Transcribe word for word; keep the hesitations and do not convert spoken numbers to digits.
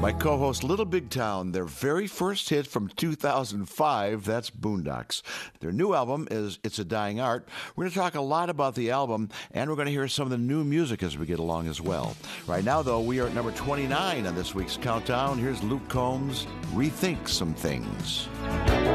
My co-host Little Big Town, their very first hit from two thousand five, that's Boondocks. Their new album is It's a Dying Art. We're going to talk a lot about the album, and we're going to hear some of the new music as we get along as well. Right now, though, we are at number twenty-nine on this week's countdown. Here's Luke Combs, Rethink Some Things.